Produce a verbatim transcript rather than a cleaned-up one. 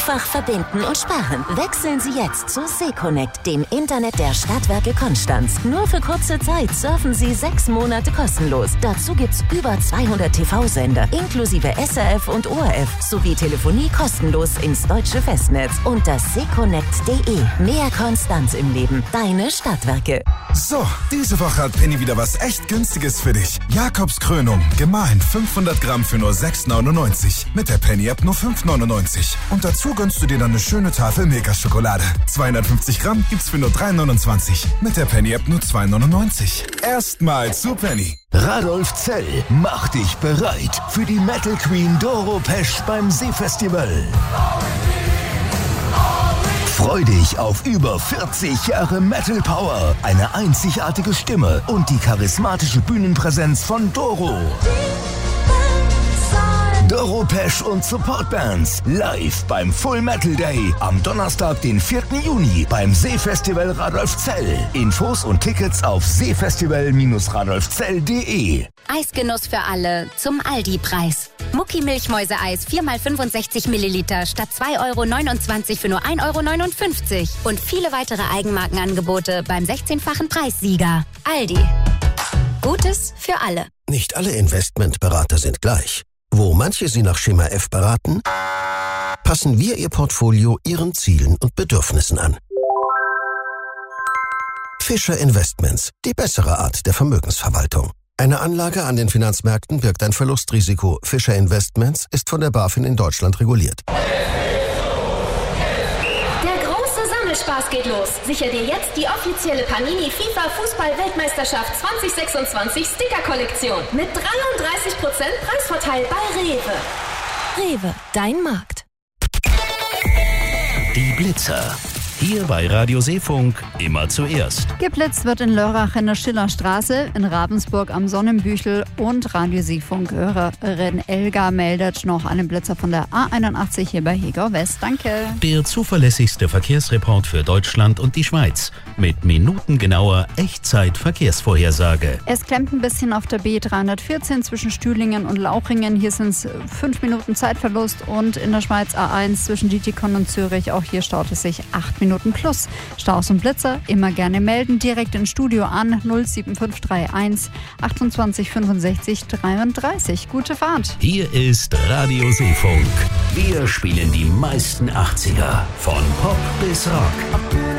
Einfach verbinden und sparen. Wechseln Sie jetzt zu Seconnect, dem Internet der Stadtwerke Konstanz. Nur für kurze Zeit surfen Sie sechs Monate kostenlos. Dazu gibt's über zweihundert T V-Sender, inklusive S R F und O R F, sowie Telefonie kostenlos ins deutsche Festnetz. Unter seconnect punkt de. Mehr Konstanz im Leben. Deine Stadtwerke. So, diese Woche hat Penny wieder was echt Günstiges für dich. Jakobskrönung, gemahlen fünfhundert Gramm für nur sechs neunundneunzig. Mit der Penny-App nur fünf neunundneunzig. Und dazu gönnst du dir dann eine schöne Tafel Milka-Schokolade. zweihundertfünfzig Gramm gibt's für nur drei neunundzwanzig. Mit der Penny-App nur zwei neunundneunzig. Erstmal zu Penny. Radolf Zell macht dich bereit für die Metal Queen Doro Pesch beim Seefestival. Freu dich auf über vierzig Jahre Metal Power, eine einzigartige Stimme und die charismatische Bühnenpräsenz von Doro. Doro Pesch und Supportbands live beim Full Metal Day am Donnerstag, den vierten Juni beim Seefestival Radolf Zell. Infos und Tickets auf seefestival radolf zell punkt de. Eisgenuss für alle zum Aldi-Preis. Mucki Milchmäuseeis vier mal fünfundsechzig Milliliter statt zwei Euro neunundzwanzig für nur ein Euro neunundfünfzig. Und viele weitere Eigenmarkenangebote beim sechzehnfachen Preissieger. Aldi. Gutes für alle. Nicht alle Investmentberater sind gleich. Wo manche Sie nach Schema F beraten, passen wir Ihr Portfolio Ihren Zielen und Bedürfnissen an. Fischer Investments, die bessere Art der Vermögensverwaltung. Eine Anlage an den Finanzmärkten birgt ein Verlustrisiko. Fischer Investments ist von der BaFin in Deutschland reguliert. Spaß geht los. Sicher dir jetzt die offizielle Panini FIFA Fußball-Weltmeisterschaft zwanzig sechsundzwanzig Sticker-Kollektion mit dreiunddreißig Prozent Preisvorteil bei Rewe. Rewe, dein Markt. Die Blitzer. Hier bei Radio Seefunk immer zuerst. Geblitzt wird in Lörrach in der Schillerstraße, in Ravensburg am Sonnenbüchel und Radio Seefunk-Hörerin Elga meldet noch einen Blitzer von der A einundachtzig hier bei Hegau West. Danke. Der zuverlässigste Verkehrsreport für Deutschland und die Schweiz mit minutengenauer Echtzeit-Verkehrsvorhersage. Es klemmt ein bisschen auf der B dreihundertvierzehn zwischen Stühlingen und Lauchringen. Hier sind es fünf Minuten Zeitverlust und in der Schweiz A eins zwischen Dietikon und Zürich. Auch hier staut es sich acht Minuten plus. Staus und Blitzer immer gerne melden. Direkt ins Studio an null sieben fünf drei eins achtundzwanzig fünfundsechzig dreiunddreißig. Gute Fahrt. Hier ist Radio Seefunk. Wir spielen die meisten achtziger. Von Pop bis Rock.